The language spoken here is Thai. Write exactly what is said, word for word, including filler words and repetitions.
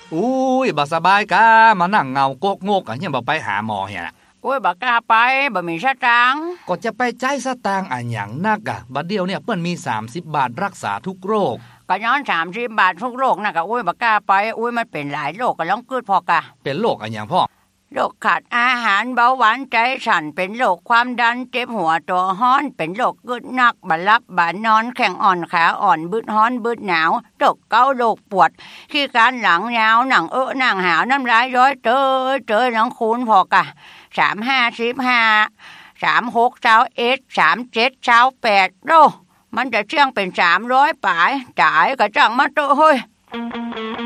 อุ้ยบ่สบายกะมานั่งเงาโกกโงกกันยังบ่ไปหาหมอเฮียน่ะโอ้ยบ่กล้าไปบ่มีสตางค์ก็จะไปใจสตางค์อันหยังนักอะบัดเดียวเนี่ยเปิ้นมีสามสิบบาทรักษาทุกโรคก็ย้อนสามสิบบาททุกโรคน่ะก็โอ้ยบ่กล้าไปโอ้ยมันเป็นหลายโรคก็ลองกึดพอกะเป็นโรคอันหยังพ่อโรคขาดอาหารเบาหวานใจสั่นเป็นโรคความดันเจ็บหัวตัวฮ้อนเป็นโรคกึดนักบ่หลับบ่นอนแข้งอ่อนขาอ่อนบึดฮ้อนบึดหนาวโรคเกาโรคปวดขี้การหลังยาวหนังเอ้อหนังหาวน้ำลายย้อยเต้อเต้อหนังคูนพอกะสามห้าสิบห้าสามหกเจ้าเอ็ดสามเจ็ดเจ้าแปดโรมันจะเชื่องเป็นสามร้อยปลายจ่ายก็จังมาเต้อเฮ้ย